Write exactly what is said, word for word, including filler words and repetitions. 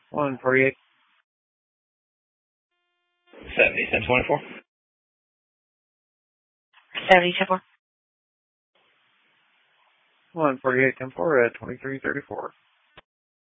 one forty-eight. seventy, ten twenty-four. seventy, ten four. one forty-eight, ten four at twenty-three thirty-four.